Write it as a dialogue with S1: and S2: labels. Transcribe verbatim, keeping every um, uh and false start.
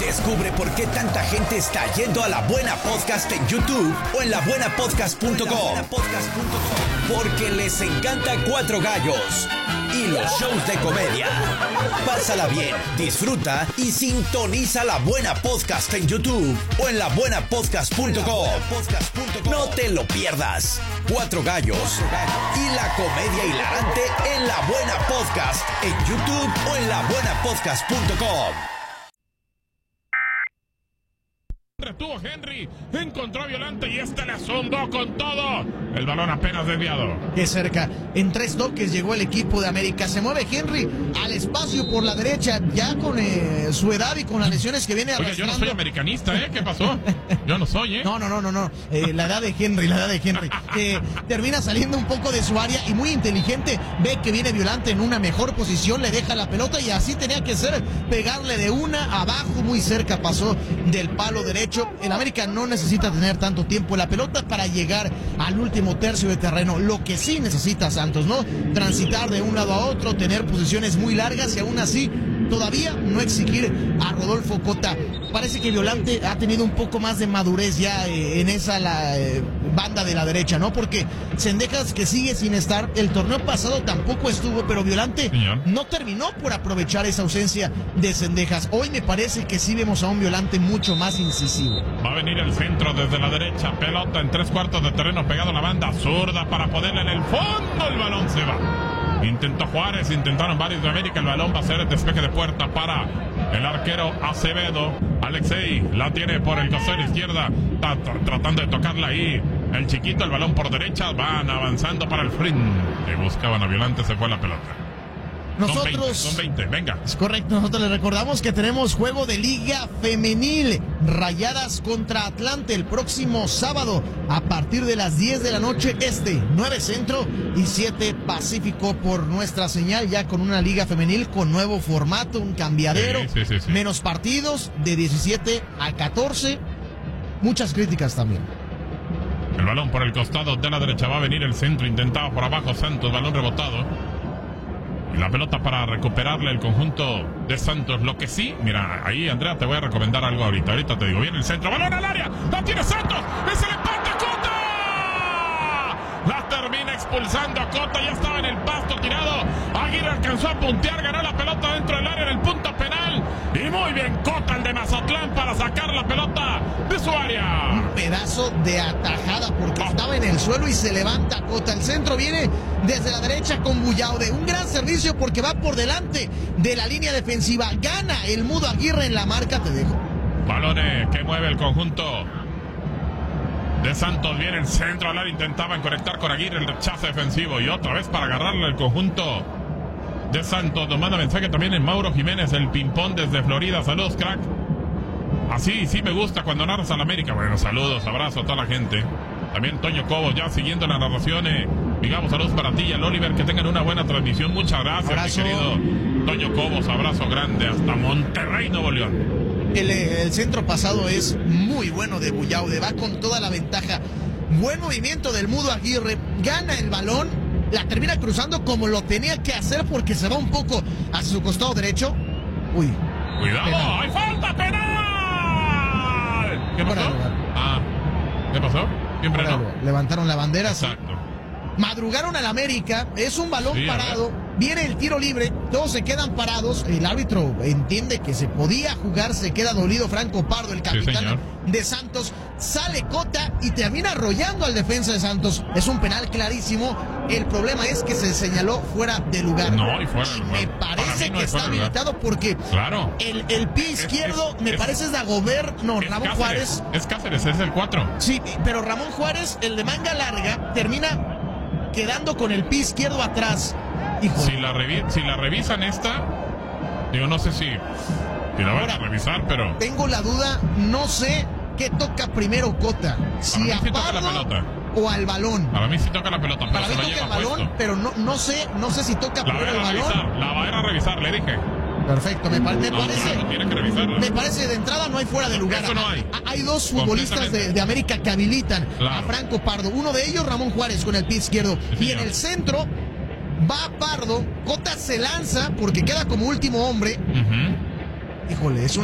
S1: Descubre por qué tanta gente está yendo a La Buena Podcast en YouTube o en la buena podcast punto com. Porque les encanta Cuatro Gallos y los shows de comedia. Pásala bien, disfruta y sintoniza La Buena Podcast en YouTube o en la buena podcast punto com. No te lo pierdas. Cuatro Gallos y la comedia hilarante en La Buena Podcast en YouTube o en la buena podcast punto com.
S2: Retuvo Henry, encontró a Violante y este le zumbó con todo. El balón apenas desviado.
S3: Qué cerca. En tres toques llegó el equipo de América. Se mueve Henry al espacio por la derecha, ya con eh, su edad y con las lesiones que viene arrastrando.
S2: Oye, yo no soy americanista, ¿eh? ¿Qué pasó? Yo no soy, ¿eh?
S3: No, no, no, no, no. Eh, la edad de Henry, la edad de Henry. Eh, termina saliendo un poco de su área y muy inteligente. Ve que viene Violante en una mejor posición, le deja la pelota y así tenía que ser. Pegarle de una abajo, muy cerca pasó del palo derecho. El América no necesita tener tanto tiempo la pelota para llegar al último tercio de terreno. Lo que sí necesita Santos, ¿no? Transitar de un lado a otro, tener posiciones muy largas y aún así todavía no exigir a Rodolfo Cota. Parece que Violante ha tenido un poco más de madurez ya eh, en esa la, eh, banda de la derecha, ¿no? Porque Zendejas, que sigue sin estar, el torneo pasado tampoco estuvo, pero Violante Señor. no terminó por aprovechar esa ausencia de Zendejas. Hoy me parece que sí vemos a un Violante mucho más incisivo.
S2: Va a venir el centro desde la derecha, pelota en tres cuartos de terreno pegado a la banda zurda para ponerle en el fondo, el balón se va. Intentó Juárez, intentaron varios de América, el balón va a ser el despeje de puerta para el arquero Acevedo. Alexei la tiene por el costado izquierda, está tratando de tocarla ahí. El chiquito, el balón por derecha, van avanzando para el frente. Buscaban a Violante, se fue la pelota.
S3: Nosotros,
S2: son veinte, son veinte, venga.
S3: Es correcto, nosotros les recordamos que tenemos juego de Liga Femenil, Rayadas contra Atlante el próximo sábado a partir de las diez de la noche este, nueve Centro y siete Pacífico por nuestra señal, ya con una Liga Femenil con nuevo formato, un cambiadero,
S2: sí, sí, sí, sí.
S3: menos partidos de diecisiete a catorce, muchas críticas también.
S2: El balón por el costado de la derecha, va a venir el centro, intentado por abajo Santos, balón rebotado. Y la pelota para recuperarle el conjunto de Santos. Lo que sí, mira, ahí Andrea te voy a recomendar algo ahorita. Ahorita te digo, viene el centro, balón al área, la tiene Santos, es el empate, Cota. La termina expulsando a Cota, ya estaba en el pasto tirado. Aguirre alcanzó a puntear, ganó la pelota dentro del área en el punto penal. Y muy bien Cota, el de Mazatlán, para sacar la pelota de su área.
S3: Un pedazo de atajada porque oh. estaba en el suelo y se levanta Cota. El centro viene desde la derecha con Bullaude. Un gran servicio porque va por delante de la línea defensiva. Gana el Mudo Aguirre en la marca, te dejo.
S2: Balones que mueve el conjunto de Santos. Viene el centro al área, intentaban conectar con Aguirre, el rechazo defensivo. Y otra vez para agarrarle el conjunto de Santos. Nos manda mensaje también en Mauro Jiménez, el ping-pong desde Florida. Saludos, crack. Así sí me gusta cuando narras al América. Bueno, saludos, abrazo a toda la gente. También Toño Cobos ya siguiendo las narraciones. Digamos, saludos para ti y al Oliver, que tengan una buena transmisión. Muchas gracias, abrazo. Mi querido Toño Cobos. Abrazo grande hasta Monterrey, Nuevo León.
S3: El, el centro pasado es muy bueno de Bullaude, va con toda la ventaja. Buen movimiento del Mudo Aguirre, gana el balón, la termina cruzando como lo tenía que hacer porque se va un poco hacia su costado derecho. Uy.
S2: Cuidado, penal. ¡Hay falta penal! ¿Qué pasó? Ah, ¿qué pasó? Siempre no.
S3: Levantaron la bandera.
S2: Exacto.
S3: Madrugaron al América, es un balón
S2: sí,
S3: parado, viene el tiro libre, todos se quedan parados, el árbitro entiende que se podía jugar, se queda dolido Franco Pardo, el capitán sí, de Santos, sale Cota y termina arrollando al defensa de Santos. Es un penal clarísimo, el problema es que se señaló fuera de lugar.
S2: No, y fuera de lugar.
S3: Me parece
S2: no
S3: que está habilitado porque
S2: claro.
S3: el, el pie izquierdo es, es, me es, parece es Dagobert, no,
S2: es
S3: Ramón
S2: Cáceres,
S3: Juárez.
S2: Es Cáceres, es el cuatro.
S3: Sí, pero Ramón Juárez, el de manga larga, termina quedando con el pie izquierdo atrás.
S2: Si la, revi si la revisan esta, digo, no sé si, si la van a revisar, pero...
S3: Tengo la duda, no sé qué toca primero Cota. Si a,
S2: a
S3: Pardo
S2: la pelota.
S3: o al balón.
S2: Para mí sí toca la pelota, pero
S3: Para
S2: se
S3: mí
S2: la
S3: toca
S2: lleva
S3: el balón,
S2: puesto.
S3: pero no, no sé, no sé si toca
S2: la
S3: primero el balón.
S2: Revisar, la va a ir a revisar, le dije.
S3: Perfecto, me, pa me
S2: no,
S3: parece.
S2: No, tiene que revisarla.
S3: Me parece de entrada no hay fuera de lugar.
S2: Eso no hay.
S3: Hay dos futbolistas de, de América que habilitan claro. a Franco Pardo. Uno de ellos, Ramón Juárez, con el pie izquierdo.
S2: Sí,
S3: y en el centro va Pardo. Cota se lanza porque queda como último hombre.
S2: Uh-huh.
S3: Híjole, es un